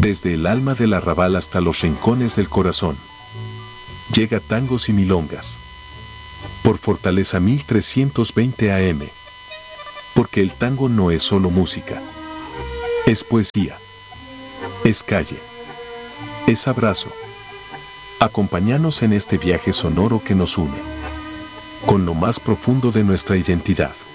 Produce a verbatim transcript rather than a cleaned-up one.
Desde el alma del arrabal hasta los rincones del corazón. Llega Tangos y Milongas. Por Fortaleza mil trescientos veinte A M. Porque el tango no es solo música. Es poesía. Es calle. Es abrazo. Acompáñanos en este viaje sonoro que nos une con lo más profundo de nuestra identidad.